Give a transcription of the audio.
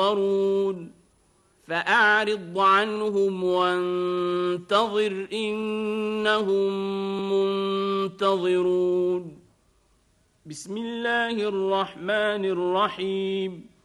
فأعرض عنهم وانتظر إنهم منتظرون. بسم الله الرحمن الرحيم.